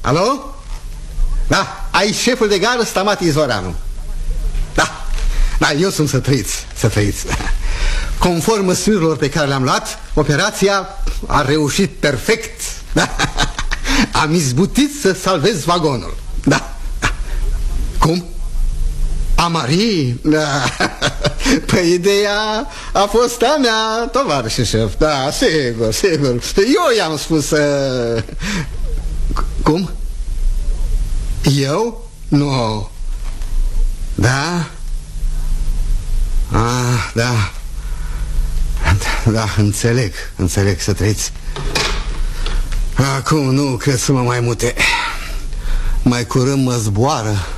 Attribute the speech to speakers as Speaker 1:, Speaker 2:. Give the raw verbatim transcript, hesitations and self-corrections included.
Speaker 1: Alo? Da, ai șeful de gară Stamati Izvoranu. Da, da, eu sunt să trăiți, să trăiți. Conform măsurilor pe care le-am luat, operația a reușit perfect. Da. Am izbutit să salvez vagonul. Da. Cum? Amari? Da. Păi ideea a fost a mea, tovarășe șef. Da, sigur, sigur. Eu i-am spus uh... Cum? Eu? Nu. Da? Ah, da. Da, înțeleg, înțeleg, să trăiți. Acum nu cred să mă mai mute. Mai curând mă zboară